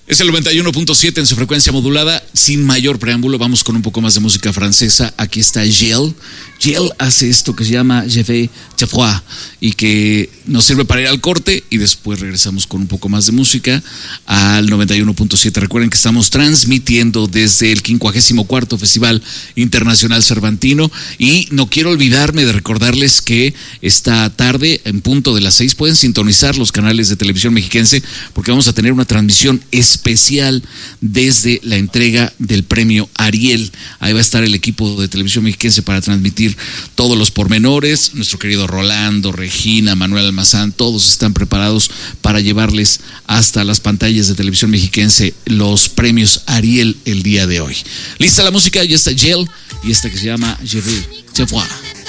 Es el 91.7 en su frecuencia modulada. Sin mayor preámbulo, vamos con un poco más de música francesa. Aquí está Gel. Gel hace esto que se llama Je vais te voir y que nos sirve para ir al corte y después regresamos con un poco más de música al 91.7. Recuerden que estamos transmitiendo desde el 54º Festival Internacional Cervantino y no quiero olvidarme de recordarles que esta tarde, en punto de las 6, pueden sintonizar los canales de Televisión Mexiquense porque vamos a tener una transmisión especial desde la entrega del premio Ariel. Ahí va a estar el equipo de Televisión Mexiquense para transmitir todos los pormenores. Nuestro querido Rolando, Regina, Manuel Almazán, todos están preparados para llevarles hasta las pantallas de Televisión Mexiquense los premios Ariel el día de hoy. Lista la música, ya está Gel y esta que se llama Je vais te voir.